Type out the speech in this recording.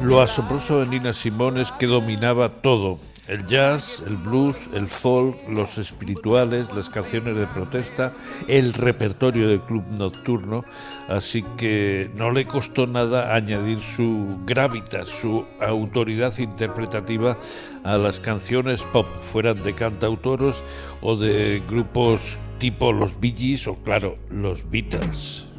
Lo asombroso de Nina Simone es que dominaba todo: el jazz, el blues, el folk, los espirituales, las canciones de protesta, el repertorio de club nocturno, así que no le costó nada añadir su gravitas, su autoridad interpretativa a las canciones pop, fueran de cantautoros o de grupos tipo los Bee Gees o, claro, los Beatles.